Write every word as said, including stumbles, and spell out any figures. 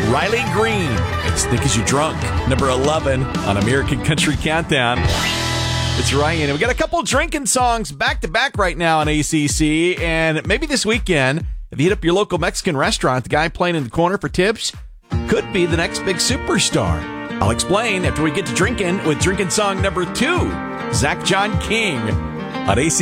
Riley Green. It's Think As You're Drunk, number eleven on American Country Countdown. It's Ryan. And we got a couple drinking songs back to back right now on A C C. And maybe this weekend, if you hit up your local Mexican restaurant, the guy playing in the corner for tips could be the next big superstar. I'll explain after we get to drinking with drinking song number two, Zach John King on A C C.